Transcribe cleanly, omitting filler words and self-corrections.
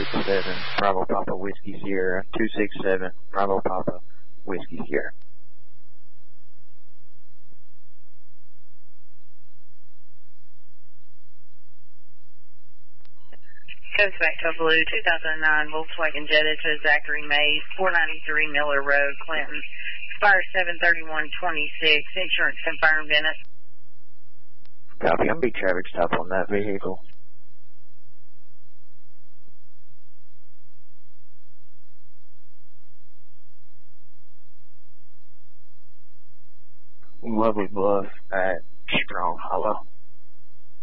267 Bravo Papa Whiskey Sierra. 267 Bravo Papa Whiskey Sierra. Goes back to a blue 2009 Volkswagen Jetta to Zachary Mays, 493 Miller Road, Clinton. Expires 7/31/26. Insurance confirmed in it. Copy. I'm big traffic stop on that vehicle. Lovely Bluff at Strong Hollow.